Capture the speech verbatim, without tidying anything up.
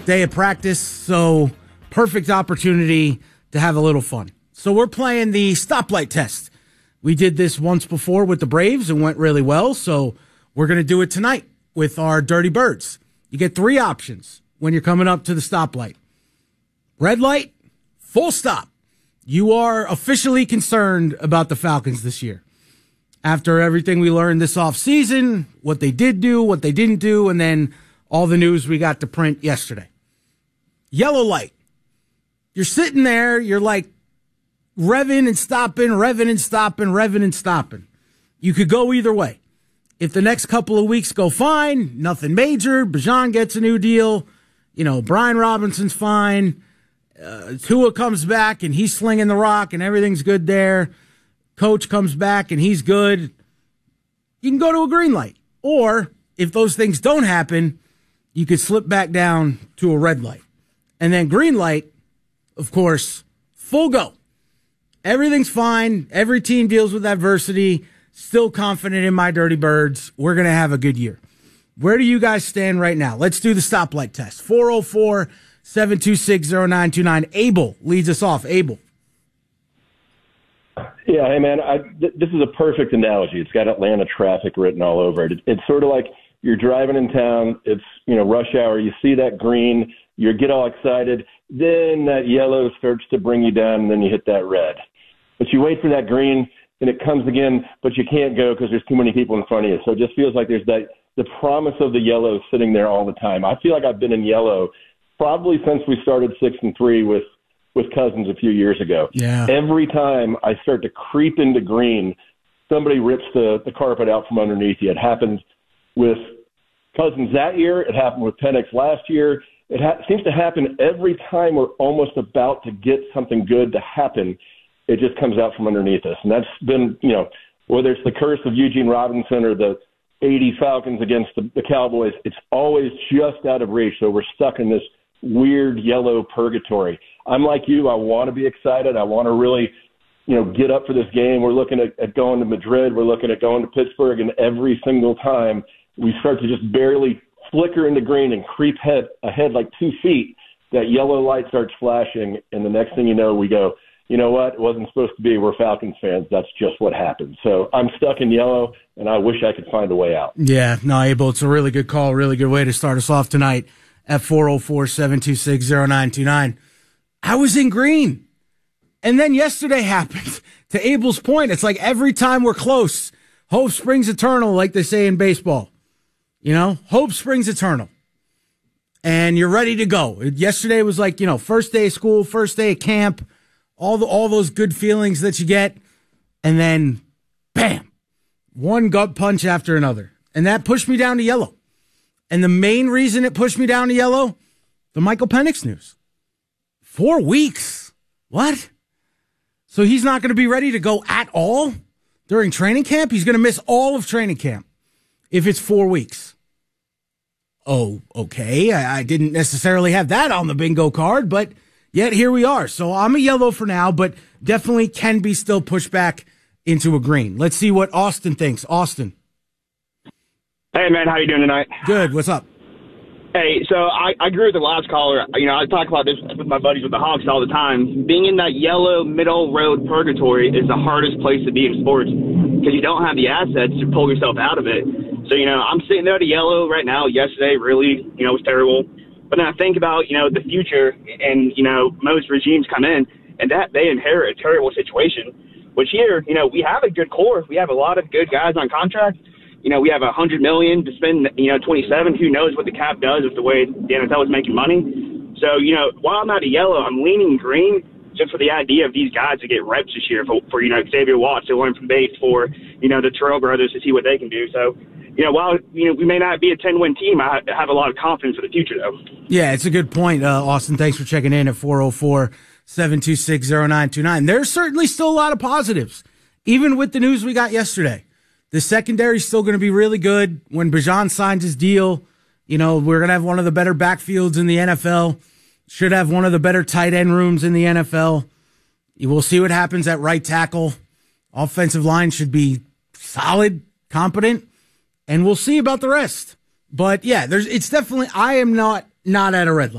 day of practice, so perfect opportunity to have a little fun. So we're playing the stoplight test. We did this once before with the Braves and went really well, so we're going to do it tonight with our Dirty Birds. You get three options when you're coming up to the stoplight. Red light, full stop. You are officially concerned about the Falcons this year. After everything we learned this offseason, what they did do, what they didn't do, and then all the news we got to print yesterday. Yellow light. You're sitting there, you're like revving and stopping, revving and stopping, revving and stopping. You could go either way. If the next couple of weeks go fine, nothing major, Bijan gets a new deal, you know, Brian Robinson's fine, uh, Tua comes back and he's slinging the rock and everything's good there, coach comes back and he's good, you can go to a green light. Or if those things don't happen, you could slip back down to a red light. And then green light, of course, full go. Everything's fine. Every team deals with adversity. Still confident in my Dirty Birds. We're going to have a good year. Where do you guys stand right now? Let's do the stoplight test. four oh four, seven two six, oh nine two nine. Abel leads us off. Abel. Yeah, hey, man, I, th- this is a perfect analogy. It's got Atlanta traffic written all over it. It's sort of like you're driving in town. It's, you know, rush hour. You see that green. You get all excited. Then that yellow starts to bring you down, and then you hit that red. But you wait for that green, and it comes again, but you can't go because there's too many people in front of you. So it just feels like there's that the promise of the yellow sitting there all the time. I feel like I've been in yellow probably since we started six and three with with Cousins a few years ago. Yeah. Every time I start to creep into green, somebody rips the, the carpet out from underneath you. It happened with Cousins that year. It happened with Penix last year. It ha- seems to happen every time we're almost about to get something good to happen. It just comes out from underneath us. And that's been, you know, whether it's the curse of Eugene Robinson or the eighty Falcons against the, the Cowboys, it's always just out of reach. So we're stuck in this weird yellow purgatory. I'm like you. I want to be excited. I want to really, you know, get up for this game. We're looking at, at going to Madrid. We're looking at going to Pittsburgh. And every single time we start to just barely flicker into green and creep head, ahead like two feet, that yellow light starts flashing. And the next thing you know, we go, you know what? It wasn't supposed to be. We're Falcons fans. That's just what happened. So I'm stuck in yellow, and I wish I could find a way out. Yeah, no, Abel, it's a really good call, really good way to start us off tonight at four oh four, seven two six, oh nine two nine. I was in green. And then yesterday happened. To Abel's point, it's like every time we're close, hope springs eternal, like they say in baseball. You know, hope springs eternal. And you're ready to go. Yesterday was like, you know, first day of school, first day of camp, all the all those good feelings that you get, and then bam, one gut punch after another. And that pushed me down to yellow. And the main reason it pushed me down to yellow, the Michael Penix news. Four weeks. What? So he's not going to be ready to go at all during training camp? He's going to miss all of training camp if it's four weeks. Oh, okay. I, I didn't necessarily have that on the bingo card, but yet here we are. So I'm a yellow for now, but definitely can be still pushed back into a green. Let's see what Austin thinks. Austin. Hey, man, how you doing tonight? Good. What's up? Hey, so I, I agree with the last caller. You know, I talk about this with my buddies with the Hawks all the time. Being in that yellow middle road purgatory is the hardest place to be in sports because you don't have the assets to pull yourself out of it. So, you know, I'm sitting there at a yellow right now. Yesterday really, you know, was terrible. But then I think about, you know, the future and, you know, most regimes come in and that they inherit a terrible situation, which here, you know, we have a good core. We have a lot of good guys on contract. You know, we have a hundred million to spend, you know, twenty-seven. Who knows what the cap does with the way the N F L is making money. So, you know, while I'm out of yellow, I'm leaning green just for the idea of these guys to get reps this year for, for you know, Xavier Watts to learn from Bates, for, you know, the Terrell brothers to see what they can do. So, you know, while, you know, we may not be a ten-win team, I have a lot of confidence for the future, though. Yeah, it's a good point, uh, Austin. Thanks for checking in at four oh four, seven two six, oh nine two nine. There's certainly still a lot of positives, even with the news we got yesterday. The secondary is still going to be really good when Bijan signs his deal. You know, we're going to have one of the better backfields in the N F L. Should have one of the better tight end rooms in the N F L. We'll see what happens at right tackle. Offensive line should be solid, competent, and we'll see about the rest. But yeah, there's it's definitely I am not not at a red line.